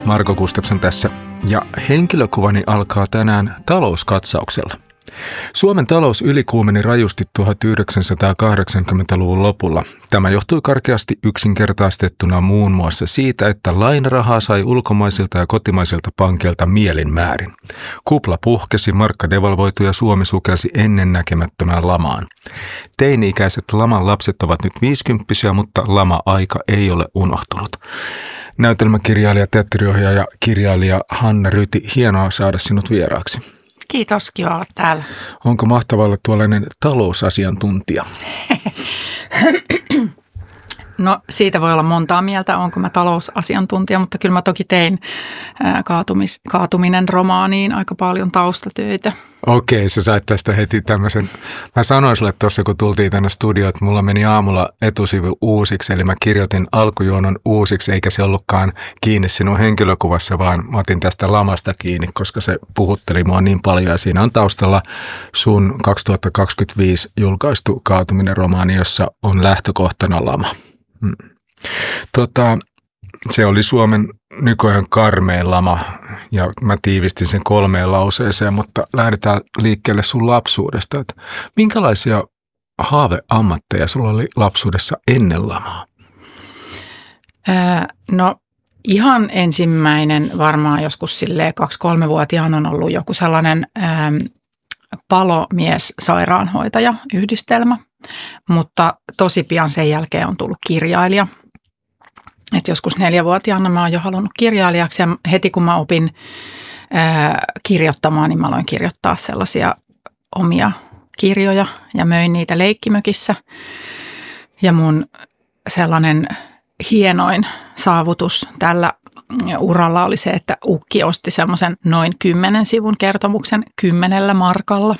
Marko Gustafsson tässä ja henkilökuvani alkaa tänään talouskatsauksella. Suomen talous ylikuumeni rajusti 1980-luvun lopulla. Tämä johtui karkeasti yksinkertaistettuna muun muassa siitä, että lainarahaa sai ulkomaisilta ja kotimaisilta pankeilta mielin määrin. Kupla puhkesi, markka devalvoitui ja Suomi sukelsi ennennäkemättömään lamaan. Teini-ikäiset laman lapset ovat nyt 50-vuotiaita, mutta lama-aika ei ole unohtunut. Näytelmäkirjailija, teatteriohjaaja ja kirjailija Hanna Ryti, hienoa saada sinut vieraaksi. Kiitos, kiva olla täällä. Onko mahtavaa olla tuollainen talousasiantuntija? No siitä voi olla montaa mieltä, onko mä talousasiantuntija, mutta kyllä mä toki tein Kaatuminen romaaniin aika paljon taustatöitä. Okei, sä sait tästä heti tämmöisen. Mä sanoin sulle tuossa, kun tultiin tänne studioon, että mulla meni aamulla etusivu uusiksi, eli mä kirjoitin alkujuonon uusiksi, eikä se ollutkaan kiinni sinun henkilökuvassa, vaan mä otin tästä lamasta kiinni, koska se puhutteli mua niin paljon. Ja siinä on taustalla sun 2025 julkaistu Kaatuminen romaani, jossa on lähtökohtana lama. Se oli Suomen nykyajan karmein lama ja mä tiivistin sen 3 lauseeseen, mutta lähdetään liikkeelle sun lapsuudesta. Että minkälaisia haaveammatteja sulla oli lapsuudessa ennen lamaa? No ihan ensimmäinen varmaan joskus silleen 2-3-vuotiaana on ollut joku sellainen palomies-sairaanhoitaja yhdistelmä, mutta tosi pian sen jälkeen on tullut kirjailija. Et joskus 4-vuotiaana mä oon jo halunnut kirjailijaksi ja heti kun mä opin kirjoittamaan, niin mä aloin kirjoittaa sellaisia omia kirjoja ja möin niitä leikkimökissä. Ja mun sellainen hienoin saavutus tällä uralla oli se, että ukki osti semmoisen noin 10 sivun kertomuksen 10 markalla.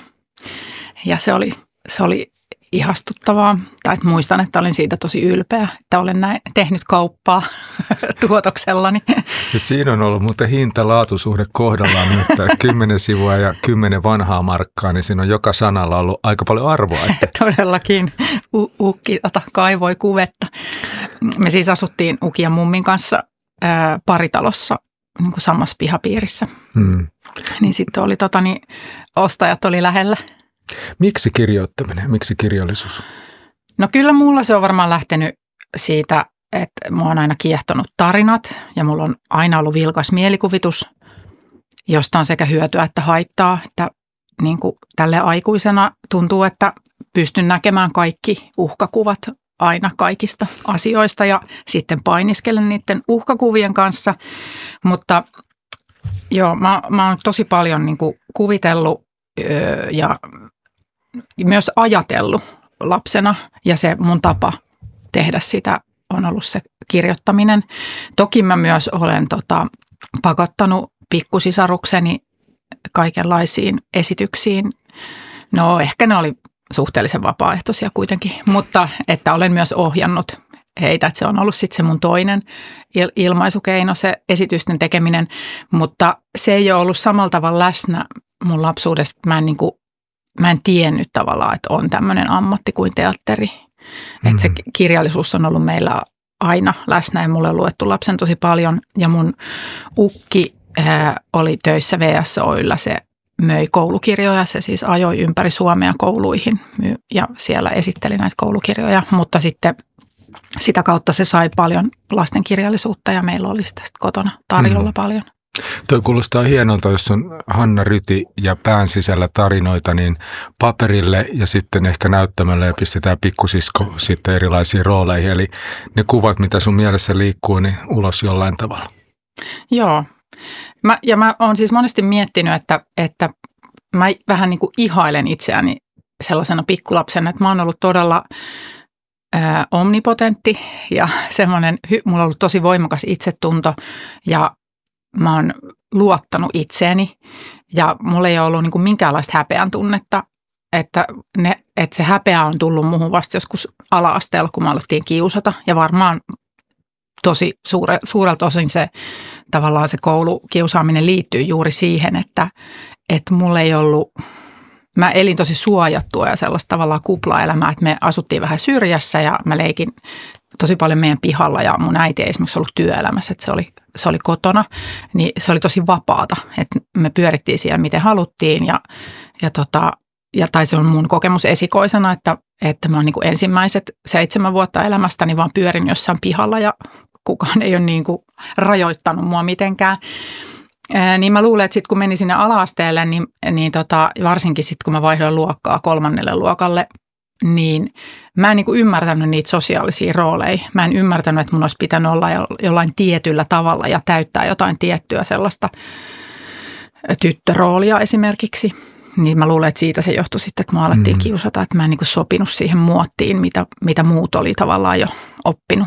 Ja se oli ihastuttavaa, tai että muistan, että olin siitä tosi ylpeä, että olen näin tehnyt kauppaa tuotoksellani. Ja siinä on ollut muuten hinta-laatusuhde kohdallaan, että 10 sivua ja 10 vanhaa markkaa, niin siinä on joka sanalla ollut aika paljon arvoa. Todellakin ukki kaivoi kuvetta. Me siis asuttiin ukin ja mummin kanssa paritalossa niin kuin samassa pihapiirissä. Niin sitten oli ostajat oli lähellä. Miksi kirjoittaminen? Miksi kirjallisuus? No kyllä mulla se on varmaan lähtenyt siitä, että mua on aina kiehtonut tarinat ja mulla on aina ollut vilkas mielikuvitus, josta on sekä hyötyä että haittaa. Että niin kuin tälle aikuisena tuntuu, että pystyn näkemään kaikki uhkakuvat aina kaikista asioista ja sitten painiskelen niiden uhkakuvien kanssa. Mutta joo, mä oon tosi paljon niin kuin kuvitellut ja myös ajatellut lapsena ja se mun tapa tehdä sitä on ollut se kirjoittaminen. Toki mä myös olen pakottanut pikkusisarukseni kaikenlaisiin esityksiin. No ehkä ne oli suhteellisen vapaaehtoisia kuitenkin, mutta että olen myös ohjannut heitä, että se on ollut sitten se mun toinen ilmaisukeino, se esitysten tekeminen, mutta se ei ole ollut samalla tavalla läsnä mun lapsuudesta. Mä en tiennyt tavallaan, että on tämmöinen ammatti kuin teatteri. Että se kirjallisuus on ollut meillä aina läsnä ja mulle on luettu lapsen tosi paljon. Ja mun ukki oli töissä VSO:lla, se möi koulukirjoja, se siis ajoi ympäri Suomea kouluihin ja siellä esitteli näitä koulukirjoja. Mutta sitten sitä kautta se sai paljon lastenkirjallisuutta ja meillä oli sitä kotona tarjolla paljon. Tuo kuulostaa hienolta, jos on Hanna Ryti ja pään sisällä tarinoita, niin paperille ja sitten ehkä näyttämölle ja pistetään pikkusisko sitten erilaisiin rooleihin. Eli ne kuvat, mitä sun mielessä liikkuu, niin ulos jollain tavalla. Joo. Mä oon siis monesti miettinyt, että mä vähän niin kuin ihailen itseäni sellaisena pikkulapsena, että mä oon ollut todella omnipotentti ja semmoinen, mulla on ollut tosi voimakas itsetunto ja mä oon luottanut itseeni ja mulla ei ole ollut niin kuin minkäänlaista häpeän tunnetta, että se häpeä on tullut muuhun vasta joskus ala-asteella, kun me alettiin kiusata ja varmaan tosi suurelta osin se tavallaan se koulukiusaaminen liittyy juuri siihen, että mulla ei ollut, mä elin tosi suojattua ja sellaista tavallaan kuplaelämää, että me asuttiin vähän syrjässä ja mä leikin tosi paljon meidän pihalla ja mun äiti ei esimerkiksi ollut työelämässä, että se oli kotona, niin se oli tosi vapaata, että me pyörittiin siellä miten haluttiin tai se on mun kokemus esikoisena, että mä oon niin kuin ensimmäiset 7 vuotta elämästäni vaan pyörin jossain pihalla ja kukaan ei ole niin kuin rajoittanut mua mitenkään. Niin mä luulen, että sitten kun menin sinne ala-asteelle, niin varsinkin sitten kun mä vaihdoin luokkaa 3. luokalle, niin mä en niin kuin ymmärtänyt niitä sosiaalisia rooleja. Mä en ymmärtänyt, että mun olisi pitänyt olla jollain tietyllä tavalla ja täyttää jotain tiettyä sellaista tyttöroolia esimerkiksi. Niin mä luulen, että siitä se johtui sitten, että mua alettiin kiusata, että mä en niin kuin sopinut siihen muottiin, mitä muut oli tavallaan jo oppinut.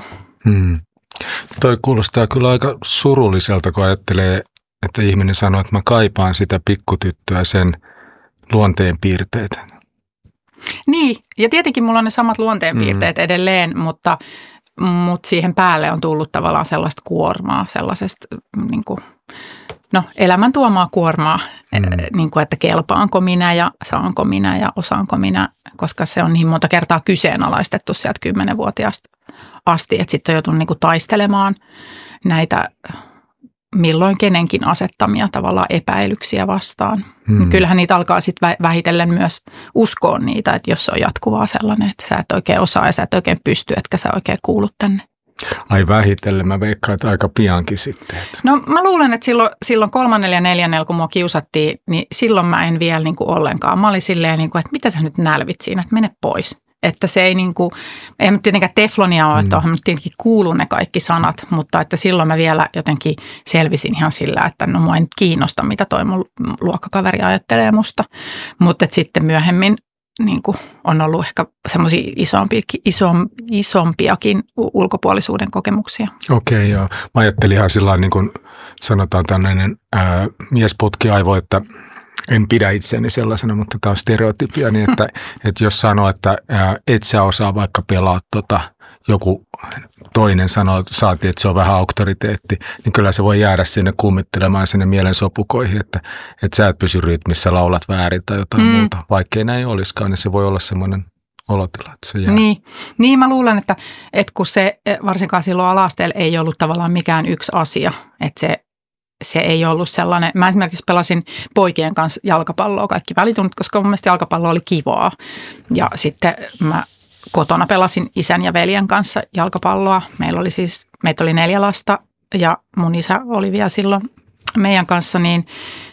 Toi kuulostaa kyllä aika surulliselta, kun ajattelee, että ihminen sanoo, että mä kaipaan sitä pikkutyttöä, sen luonteenpiirteitä. Niin, ja tietenkin mulla on ne samat luonteenpiirteet edelleen, mutta siihen päälle on tullut tavallaan sellaista kuormaa, sellaisesta niin kuin, elämän tuomaa kuormaa, niin kuin, että kelpaanko minä ja saanko minä ja osaanko minä, koska se on niin monta kertaa kyseenalaistettu sieltä 10-vuotiaasta asti, että sitten on joutunut niin kuin taistelemaan näitä milloin kenenkin asettamia tavallaan epäilyksiä vastaan. Kyllähän niitä alkaa sitten vähitellen myös uskoa niitä, että jos se on jatkuvaa sellainen, että sä et oikein osaa ja sä et oikein pysty, etkä sä oikein kuulu tänne. Ai vähitellen, mä veikkaan, että aika piankin sitten. No mä luulen, että silloin 3. ja 4. kun mua kiusattiin, niin silloin mä en vielä niin kuin ollenkaan. Mä olin silleen, niin kuin, että mitä sä nyt nälvit siinä, että mene pois. Että se ei niin kuin, ei nyt tietenkään teflonia ole, että onhan nyt tietenkin kuullut ne kaikki sanat, mutta että silloin mä vielä jotenkin selvisin ihan sillä, että no mua ei nyt kiinnosta, mitä toi mun luokkakaveri ajattelee musta. Mutta sitten myöhemmin niin kuin on ollut ehkä semmoisia isompiakin ulkopuolisuuden kokemuksia. Okei, joo. Mä ajattelin ihan sillä niin kuin sanotaan tällainen miesputkiaivo, että en pidä itseäni sellaisena, mutta tämä on stereotypia, niin että jos sanoo, että et sä osaa vaikka pelaa joku toinen saatiin, että se on vähän auktoriteetti, niin kyllä se voi jäädä sinne kummittelemaan sinne mielensopukoihin, että sä et pysy rytmissä, laulat väärin tai jotain muuta. Vaikkei näin olisikaan, niin se voi olla semmoinen olotila, että se jää. Niin mä luulen, että kun se varsinkaan silloin ala-asteella ei ollut tavallaan mikään yksi asia, että se ei ollut sellainen. Mä esimerkiksi pelasin poikien kanssa jalkapalloa kaikki välitunnit, koska mun mielestä jalkapallo oli kivaa. Ja sitten mä kotona pelasin isän ja veljen kanssa jalkapalloa. Meitä oli 4 lasta ja mun isä oli vielä silloin meidän kanssa, niin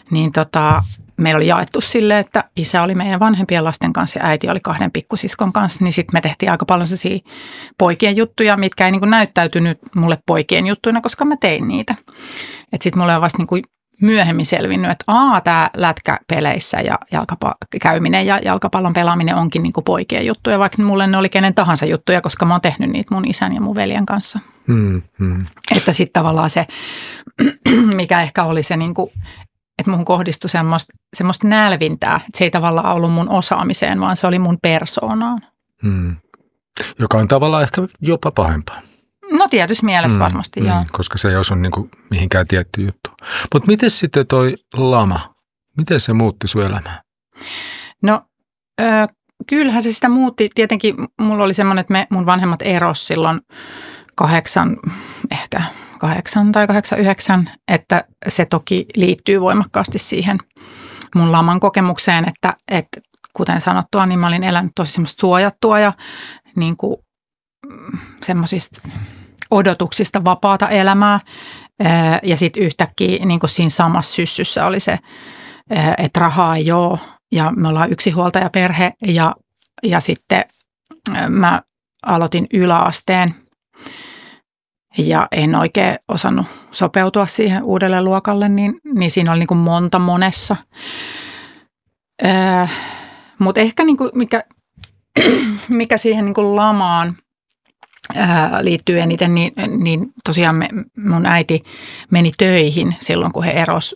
meillä oli jaettu silleen, että isä oli meidän vanhempien lasten kanssa ja äiti oli 2 pikkusiskon kanssa, niin sitten me tehtiin aika paljon sellaisia poikien juttuja, mitkä ei niin kuin näyttäytynyt mulle poikien juttuina, koska mä tein niitä. Että sitten mulle on vasta niin kuin myöhemmin selvinnyt, että tämä lätkäpeleissä ja käyminen ja jalkapallon pelaaminen onkin niin kuin poikien juttuja, vaikka mulle ne oli kenen tahansa juttuja, koska mä oon tehnyt niitä mun isän ja mun veljen kanssa. Että sitten tavallaan se, mikä ehkä oli se niin kuin, että muhun kohdistui semmoista nälvintää, että se ei tavallaan ollut mun osaamiseen, vaan se oli mun persoonaan. Joka on tavallaan ehkä jopa pahempaa. No tietyssä mielessä varmasti, joo. Koska se ei osu niin kuin mihinkään tiettyyn juttuun. Mutta miten sitten toi lama, miten se muutti sun elämää? No kyllähän se sitä muutti. Tietenkin mulla oli semmoinen, että mun vanhemmat eros silloin 8 tai 8-9, että se toki liittyy voimakkaasti siihen mun laman kokemukseen, että kuten sanottua, niin mä olin elänyt tosi semmoista suojattua ja niin kuin semmoisista odotuksista vapaata elämää ja sitten yhtäkkiä niin kuin siinä samassa syssyssä oli se, että rahaa ei ole ja me ollaan yksinhuoltajaperhe ja sitten mä aloitin yläasteen ja en oikein osannut sopeutua siihen uudelle luokalle, niin siinä oli niin kuin monessa. Mutta ehkä niin kuin mikä siihen niin kuin lamaan liittyy eniten, niin tosiaan mun äiti meni töihin silloin, kun he eros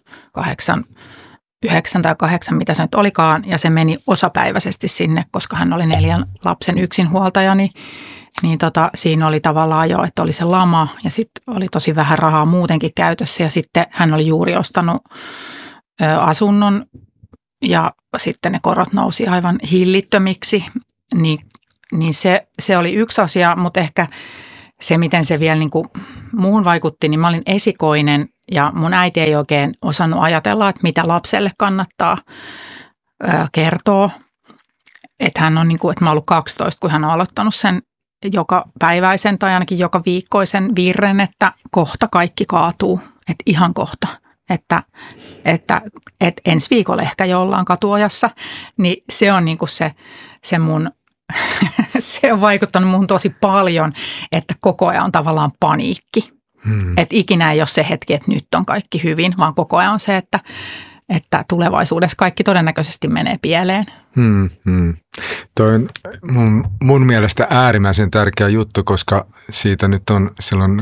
9 tai 8, mitä se nyt olikaan, ja se meni osapäiväisesti sinne, koska hän oli 4 lapsen yksinhuoltaja, niin siinä oli tavallaan jo, että oli se lama ja sitten oli tosi vähän rahaa muutenkin käytössä ja sitten hän oli juuri ostanut asunnon ja sitten ne korot nousi aivan hillittömiksi, niin se oli yksi asia, mutta ehkä se, miten se vielä niin kuin muuhun vaikutti, niin mä olin esikoinen ja mun äiti ei oikein osannut ajatella, että mitä lapselle kannattaa kertoa. Että hän on niin kuin, että mä oon ollut 12, kun hän on aloittanut sen joka päiväisen tai ainakin joka viikkoisen virren, että kohta kaikki kaatuu, että ihan kohta. Että ensi viikolla ehkä jo ollaan katuojassa, niin se on niin kuin se mun, se on vaikuttanut muun tosi paljon, että koko ajan on tavallaan paniikki. Että ikinä ei ole se hetki, että nyt on kaikki hyvin, vaan koko ajan on se, että tulevaisuudessa kaikki todennäköisesti menee pieleen. Toi on mun mielestä äärimmäisen tärkeä juttu, koska siitä nyt on silloin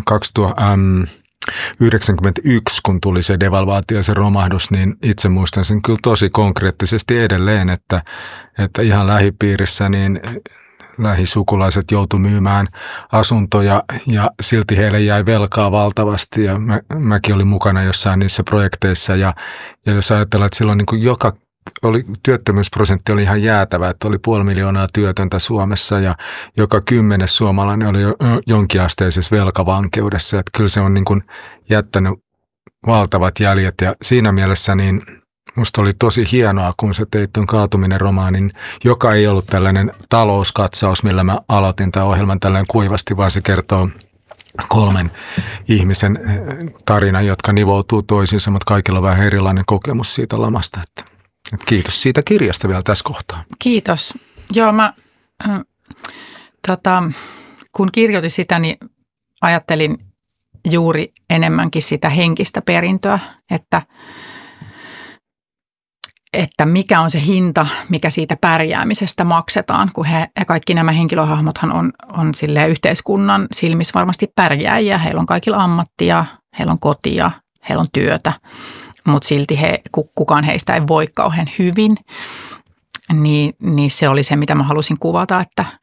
1991, kun tuli se devalvaatio ja se romahdus, niin itse muistan sen kyllä tosi konkreettisesti edelleen, että ihan lähipiirissä niin lähisukulaiset joutui myymään asuntoja ja silti heille jäi velkaa valtavasti ja mäkin olin mukana jossain niissä projekteissa ja jos ajatellaan, että silloin niin kuin työttömyysprosentti oli ihan jäätävä, että oli 500 000 työtöntä Suomessa ja joka 10. suomalainen oli jonkinasteisessa velkavankeudessa, että kyllä se on niin kuin jättänyt valtavat jäljet ja siinä mielessä niin musta oli tosi hienoa, kun sä teit tuon Kaatuminen-romaanin, joka ei ollut tällainen talouskatsaus, millä mä aloitin tämän ohjelman tällainen kuivasti, vaan se kertoo 3 ihmisen tarinan, jotka nivoutuu toisiinsa, mutta kaikilla on vähän erilainen kokemus siitä lamasta. Että kiitos siitä kirjasta vielä tässä kohtaa. Kiitos. Joo, mä kun kirjoitin sitä, niin ajattelin juuri enemmänkin sitä henkistä perintöä, että mikä on se hinta, mikä siitä pärjäämisestä maksetaan, kun kaikki nämä henkilöhahmothan on silleen yhteiskunnan silmissä varmasti pärjääjiä. Heillä on kaikilla ammattia, heillä on kotia, heillä on työtä, mutta silti kukaan heistä ei voi kauhean hyvin. Niin se oli se, mitä mä halusin kuvata,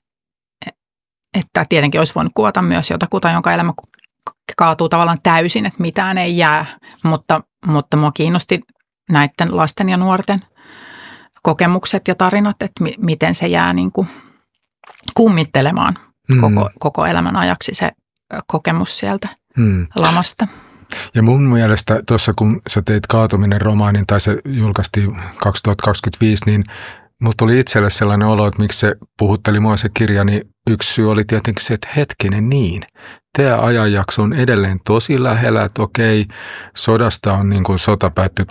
että tietenkin olisi voinut kuvata myös jotakuta, jonka elämä kaatuu tavallaan täysin, että mitään ei jää, mutta mua kiinnosti näiden lasten ja nuorten kokemukset ja tarinat, että miten se jää niin kuin kummittelemaan koko elämän ajaksi se kokemus sieltä lamasta. Ja mun mielestä tuossa, kun sä teit Kaatuminen-romaanin tai se julkaistiin 2025, niin mulla tuli itselle sellainen olo, että miksi se puhutteli mua se kirja, niin yksi syy oli tietenkin se, että hetkinen niin. Tämä ajanjakso on edelleen tosi lähellä, että okei, sodasta on niin kuin sota päättyi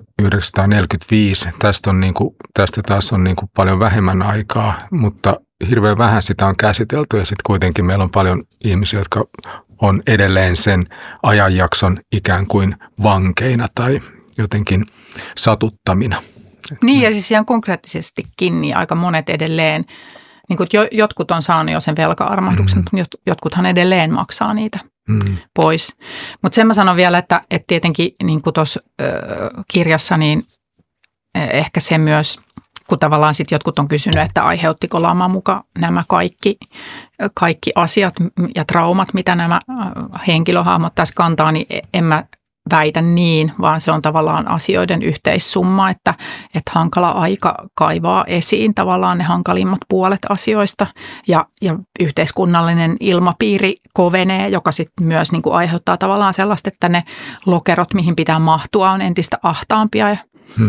1945. Tästä taas on niin kuin paljon vähemmän aikaa, mutta hirveän vähän sitä on käsitelty ja sitten kuitenkin meillä on paljon ihmisiä, jotka on edelleen sen ajanjakson ikään kuin vankeina tai jotenkin satuttamina. Niin ja siis ihan konkreettisestikin niin aika monet edelleen, niin kuin jotkut on saanut jo sen velka-armahduksen, mutta jotkuthan edelleen maksaa niitä pois. Mutta sen mä sanon vielä, että tietenkin niin kuin tuossa kirjassa, niin ehkä se myös, kun tavallaan sitten jotkut on kysynyt, että aiheuttiko lama muka nämä kaikki asiat ja traumat, mitä nämä henkilöhahmot tässä kantaa, niin en mä väitä niin, vaan se on tavallaan asioiden yhteissumma, että hankala aika kaivaa esiin tavallaan ne hankalimmat puolet asioista ja yhteiskunnallinen ilmapiiri kovenee, joka sitten myös niin kuin aiheuttaa tavallaan sellaista, että ne lokerot, mihin pitää mahtua, on entistä ahtaampia.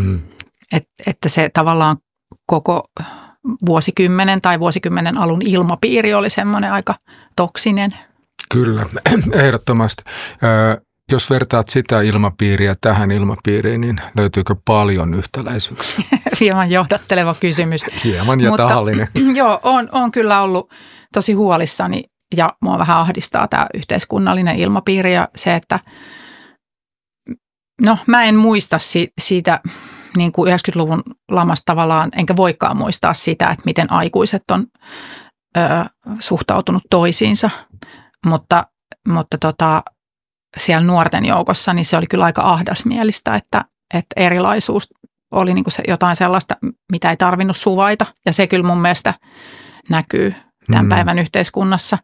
Että se tavallaan koko vuosikymmenen tai vuosikymmenen alun ilmapiiri oli semmoinen aika toksinen. Kyllä, ehdottomasti. Jos vertaat sitä ilmapiiriä tähän ilmapiiriin, niin löytyykö paljon yhtäläisyyksiä? Hieman johdatteleva kysymys. Hieman ja tahallinen. Joo, on kyllä ollut tosi huolissani ja mua vähän ahdistaa tämä yhteiskunnallinen ilmapiiri ja se, että no mä en muista siitä niin kuin 90-luvun lamasta tavallaan, enkä voikaan muistaa sitä, että miten aikuiset on suhtautunut toisiinsa, mutta siellä nuorten joukossa, niin se oli kyllä aika ahdasmielistä, että erilaisuus oli niin kuin jotain sellaista, mitä ei tarvinnut suvaita. Ja se kyllä mun mielestä näkyy tämän päivän yhteiskunnassa.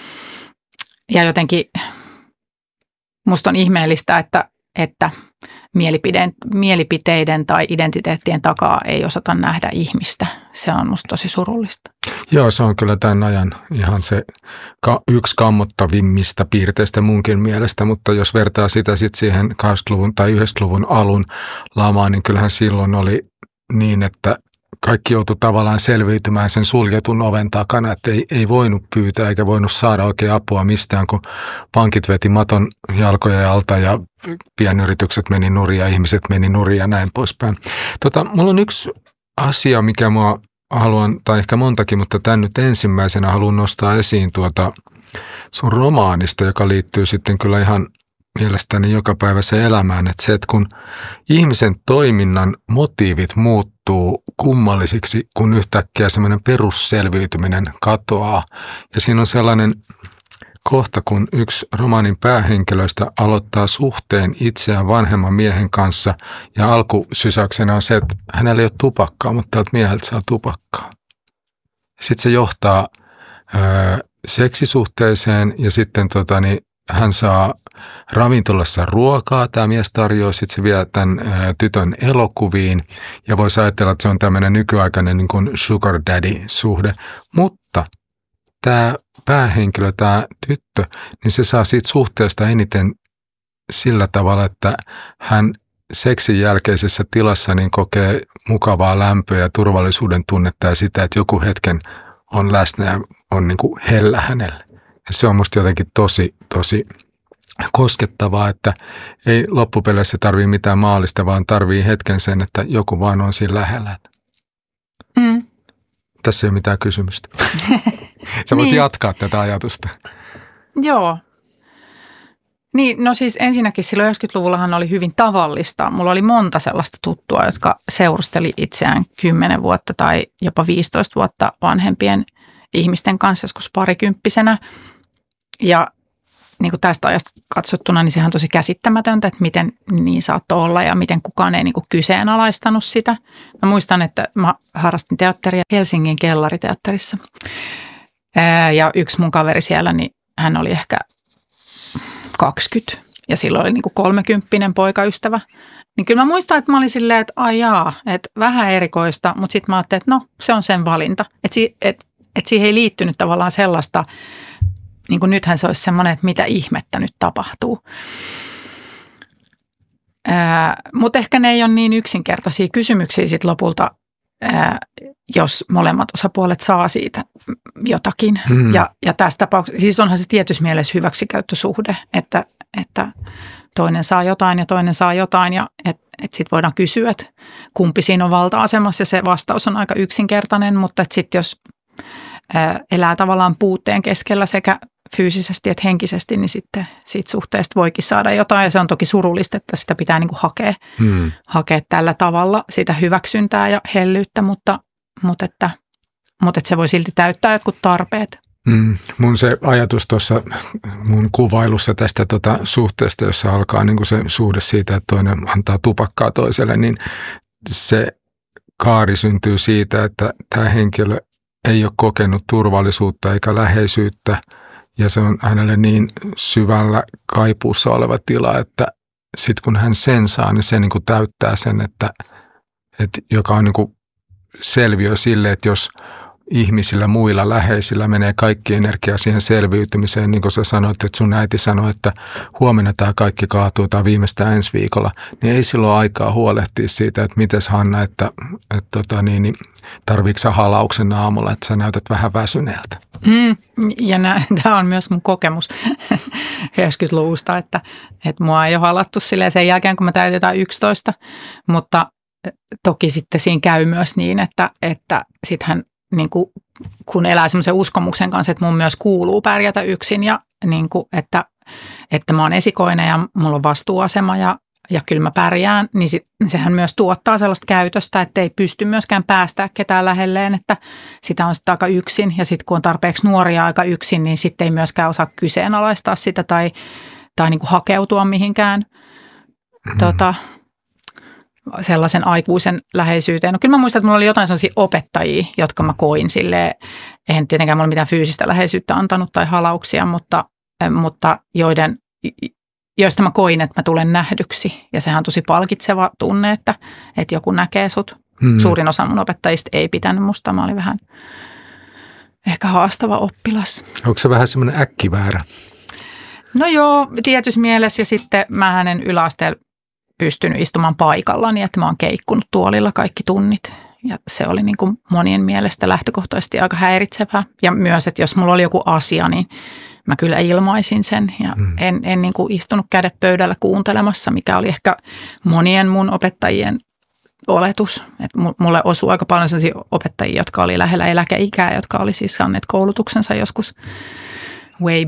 Ja jotenkin musta on ihmeellistä, että mielipiteiden tai identiteettien takaa ei osata nähdä ihmistä. Se on musta tosi surullista. Joo, se on kyllä tämän ajan ihan se yksi kammottavimmista piirteistä munkin mielestä, mutta jos vertaa sitä sitten siihen 80-luvun tai 90-luvun alun lamaan, niin kyllähän silloin oli niin, että kaikki joutui tavallaan selviytymään sen suljetun oven takana, että ei voinut pyytää eikä voinut saada oikein apua mistään, kun pankit veti maton jalkojen alta ja pienyritykset meni nurin ja ihmiset meni nurin ja näin poispäin. Mulla on yksi asia, mikä mua haluan, tai ehkä montakin, mutta tämän nyt ensimmäisenä haluan nostaa esiin sun romaanista, joka liittyy sitten kyllä ihan mielestäni jokapäiväiseen elämään, että se, että kun ihmisen toiminnan motiivit muuttuu kummallisiksi, kun yhtäkkiä semmoinen perusselviytyminen katoaa. Ja siinä on sellainen kohta, kun yksi romaanin päähenkilöistä aloittaa suhteen itseään vanhemman miehen kanssa ja alkusysäyksenä on se, että hänellä ei ole tupakkaa, mutta tältä mieheltä saa tupakkaa. Sitten se johtaa seksisuhteeseen ja sitten hän saa ravintolassa ruokaa, tämä mies tarjoaa, sitten se vie tämän tytön elokuviin ja voisi ajatella, että se on tämmöinen nykyaikainen niin kuin sugar daddy-suhde, mutta tämä päähenkilö, tämä tyttö, niin se saa siitä suhteesta eniten sillä tavalla, että hän seksin jälkeisessä tilassa niin kokee mukavaa lämpöä ja turvallisuuden tunnetta ja sitä, että joku hetken on läsnä ja on niin kuin hellä hänelle. Ja se on musta jotenkin tosi koskettavaa, että ei loppupeleissä tarvitse mitään maallista, vaan tarvii hetken sen, että joku vaan on siinä lähellä. Tässä ei ole mitään kysymystä. Sä voit jatkaa tätä ajatusta. Joo. Niin, no siis ensinnäkin silloin 90-luvullahan oli hyvin tavallista. Mulla oli monta sellaista tuttua, jotka seurusteli itseään 10 vuotta tai jopa 15 vuotta vanhempien ihmisten kanssa joskus parikymppisenä. Ja niin kuin tästä ajasta katsottuna, niin sehän on tosi käsittämätöntä, että miten niin saattoi olla ja miten kukaan ei niin kuin kyseenalaistanut sitä. Mä muistan, että mä harrastin teatteria Helsingin Kellariteatterissa. Ja yksi mun kaveri siellä, niin hän oli ehkä 20 ja silloin oli niin kuin 30 poikaystävä. Niin kyllä mä muistan, että mä olin silleen, että että vähän erikoista, mutta sitten mä ajattelin, että no se on sen valinta. Että siihen ei liittynyt tavallaan sellaista, niin kuin nythän se olisi semmoinen, että mitä ihmettä nyt tapahtuu. Mutta ehkä ne ei ole niin yksinkertaisia kysymyksiä sitten lopulta, jos molemmat osapuolet saa siitä jotakin. Ja tässä tapauksessa, siis onhan se tietyssä mielessä hyväksikäyttösuhde, että toinen saa jotain ja toinen saa jotain ja että sitten voidaan kysyä, että kumpi siinä on valta-asemassa ja se vastaus on aika yksinkertainen, mutta sitten jos elää tavallaan puutteen keskellä sekä fyysisesti että henkisesti, niin sitten siitä suhteesta voikin saada jotain ja se on toki surullista, että sitä pitää niin kuin hakea tällä tavalla sitä hyväksyntää ja hellyyttä, mutta että se voi silti täyttää jotkut tarpeet. Mun se ajatus tuossa mun kuvailussa tästä suhteesta, jossa alkaa niin kuin se suhde siitä, että toinen antaa tupakkaa toiselle, niin se kaari syntyy siitä, että tämä henkilö ei ole kokenut turvallisuutta eikä läheisyyttä ja se on hänelle niin syvällä kaipuussa oleva tila, että sitten kun hän sen saa, niin se niin kuin täyttää sen, että joka on niin kuin selviö sille, että jos ihmisillä, muilla läheisillä menee kaikki energia siihen selviytymiseen, niin kuin sä sanoit, että sun äiti sanoi, että huomenna tämä kaikki kaatuu tai viimeistään ensi viikolla, niin ei silloin aikaa huolehtia siitä, että mites Hanna, että tarviiko sä halauksen aamulla, että sä näytät vähän väsyneeltä. Ja tämä on myös mun kokemus 90-luvusta, että mua ei ole halattu silleen sen jälkeen, kun mä täytetään 11, mutta toki sitten siinä käy myös niin, että sittenhän niin kuin, kun elää semmoisen uskomuksen kanssa, että mun myös kuuluu pärjätä yksin ja niin kuin, että mä oon esikoinen ja mulla on vastuuasema ja kyllä mä pärjään, niin sehän myös tuottaa sellaista käytöstä, että ei pysty myöskään päästää ketään lähelleen, että sitä on sitten aika yksin ja sitten kun on tarpeeksi nuoria aika yksin, niin sitten ei myöskään osaa kyseenalaistaa sitä tai niin kuin hakeutua mihinkään sellaisen aikuisen läheisyyteen. No kyllä mä muistan, että mulla oli jotain sellaisia opettajia, jotka mä koin silleen, eihän tietenkään mulla mitään fyysistä läheisyyttä antanut tai halauksia, mutta joiden joista mä koin, että mä tulen nähdyksi. Ja sehän on tosi palkitseva tunne, että joku näkee sut. Suurin osa mun opettajista ei pitänyt musta. Mä olin vähän ehkä haastava oppilas. Onko se vähän semmoinen äkkiväärä? No joo, tietyssä mielessä. Ja sitten mä en yläasteella pystynyt istumaan paikallani, että mä oon keikkunut tuolilla kaikki tunnit. Ja se oli niin kuin monien mielestä lähtökohtaisesti aika häiritsevää. Ja myös, että jos mulla oli joku asia, niin mä kyllä ilmaisin sen. Ja en niin kuin istunut kädet pöydällä kuuntelemassa, mikä oli ehkä monien mun opettajien oletus. Että mulle osui aika paljon sellaisia opettajia, jotka oli lähellä eläkeikää, jotka oli siis saaneet koulutuksensa joskus way